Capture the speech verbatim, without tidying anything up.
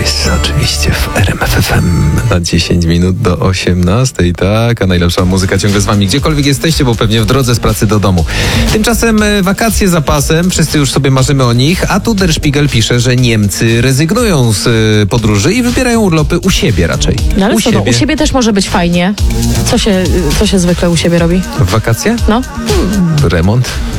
Jest oczywiście w R M F F M na dziesięć minut do osiemnastej, tak, a najlepsza muzyka ciągle z wami, gdziekolwiek jesteście, bo pewnie w drodze z pracy do domu. Tymczasem wakacje za pasem, wszyscy już sobie marzymy o nich, a tu Der Spiegel pisze, że Niemcy rezygnują z podróży i wybierają urlopy u siebie raczej. No ale u co, siebie. no, u siebie też może być fajnie. Co się, co się zwykle u siebie robi? W wakacje? No. Remont.